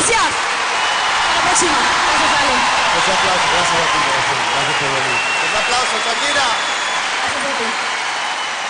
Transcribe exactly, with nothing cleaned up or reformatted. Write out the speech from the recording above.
Gracias. Hasta la próxima. Gracias, Ale. Ese aplauso, gracias a ti, gracias por venir. Un aplauso, Shakira. Gracias a ti.